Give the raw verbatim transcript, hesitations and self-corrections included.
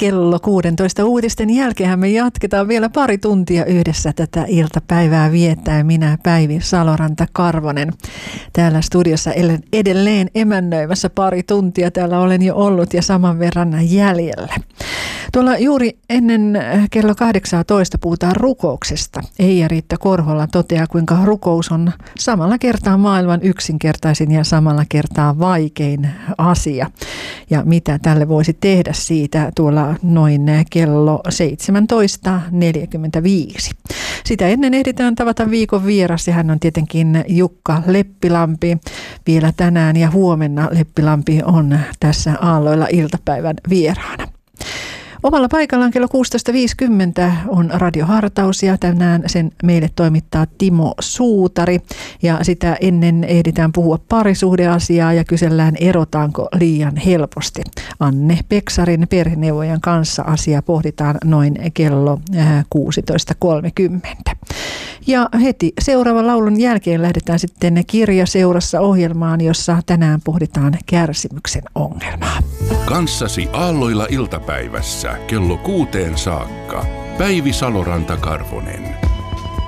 kello kuusitoista uutisten jälkeen me jatketaan vielä pari tuntia yhdessä tätä iltapäivää viettää. Minä Päivi Saloranta-Karvonen täällä studiossa edelleen emännöimässä pari tuntia. Täällä olen jo ollut ja saman verran jäljellä. Tuolla juuri ennen kello kahdeksantoista puhutaan rukouksesta. Eija-Riitta Korhola toteaa, kuinka rukous on samalla kertaa maailman yksinkertaisin ja samalla kertaa vaikein asia. Ja mitä tälle voisi tehdä siitä tuolla noin kello seitsemäntoista neljäkymmentäviisi. Sitä ennen ehditään tavata viikon vieras ja hän on tietenkin Jukka Leppilampi. Vielä tänään ja huomenna Leppilampi on tässä Aalloilla iltapäivän vieraana. Omalla paikallaan kello kuusitoista viisikymmentä on radiohartaus ja tänään sen meille toimittaa Timo Suutari. Ja sitä ennen ehditään puhua parisuhdeasiaa ja kysellään erotaanko liian helposti. Anne Peksarin perheneuvojan kanssa asia pohditaan noin kello kuusitoista kolmekymmentä. Ja heti seuraavan laulun jälkeen lähdetään sitten Kirjaseurassa ohjelmaan, jossa tänään pohditaan kärsimyksen ongelmaa. Kanssasi Aalloilla iltapäivässä kello kuuteen saakka. Päivi Saloranta-Karvonen.